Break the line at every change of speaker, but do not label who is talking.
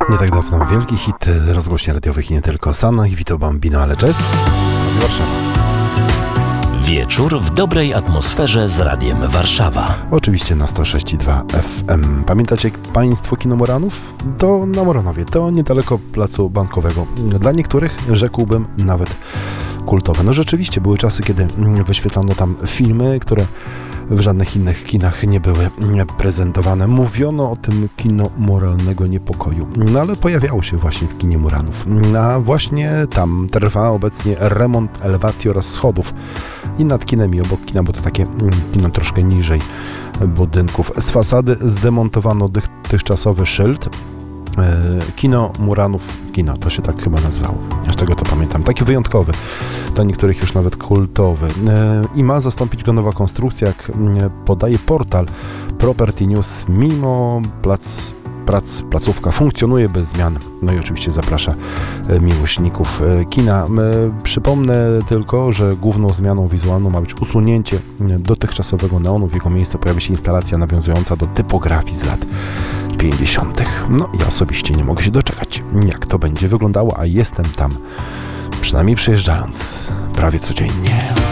Nie tak dawno wielki hit rozgłośni radiowych i nie tylko. Sana i Vito Bambino, ale jazz. Warszawa.
Wieczór w dobrej atmosferze z Radiem Warszawa.
Oczywiście na 106,2 FM. Pamiętacie Państwo kino Moranów? To na Moranowie, to niedaleko Placu Bankowego. Dla niektórych rzekłbym nawet kultowe. No rzeczywiście były czasy, kiedy wyświetlano tam filmy, które w żadnych innych kinach nie były prezentowane. Mówiono o tym kino moralnego niepokoju. No ale pojawiało się właśnie w kinie Muranów. A właśnie tam trwa obecnie remont elewacji oraz schodów. I nad kinem i obok kina, bo to takie kino troszkę niżej budynków. Z fasady zdemontowano dotychczasowy szyld. Kino Muranów, kino, to się tak chyba nazywało. Ja z tego to pamiętam. Taki wyjątkowy, dla niektórych już nawet kultowy. I ma zastąpić go nowa konstrukcja, jak podaje portal Property News. Mimo placówka funkcjonuje bez zmian. No i oczywiście zaprasza miłośników kina. Przypomnę tylko, że główną zmianą wizualną ma być usunięcie dotychczasowego neonu. W jego miejsce pojawi się instalacja nawiązująca do typografii z lat 50. No ja osobiście nie mogę się doczekać, jak to będzie wyglądało, a jestem tam, przynajmniej przyjeżdżając, prawie codziennie.